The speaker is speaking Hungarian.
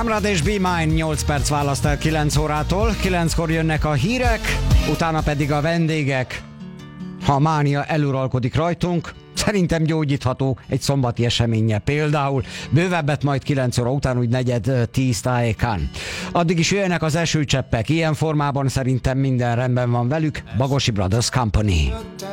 Kamrad és Be Mine 8 perc választ el 9 órától. 9-kor jönnek a hírek, utána pedig a vendégek. Ha a mánia eluralkodik rajtunk, szerintem gyógyítható egy szombati eseménnyel például. Bővebbet majd 9 óra után, úgy 9:10 tájékán. Addig is jöjjenek az esőcseppek. Ilyen formában szerintem minden rendben van velük. Bagosi Brothers Company.